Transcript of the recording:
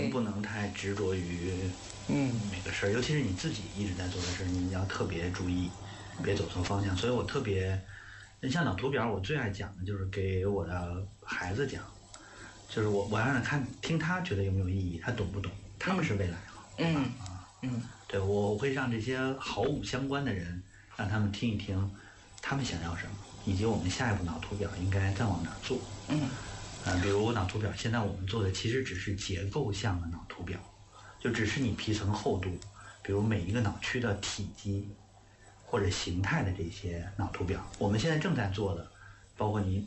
们不能太执着于每个事儿，尤其是你自己一直在做的事儿，你要特别注意，别走错方向。所以我特别，像脑图表，我最爱讲的就是给我的孩子讲，就是我让他听他觉得有没有意义，他懂不懂，他们是未来对，我会让这些毫无相关的人，让他们听一听，他们想要什么，以及我们下一步脑图表应该再往哪做。比如脑图表，现在我们做的其实只是结构项的脑图表，就只是你皮层厚度，比如每一个脑区的体积或者形态的这些脑图表。我们现在正在做的，包括你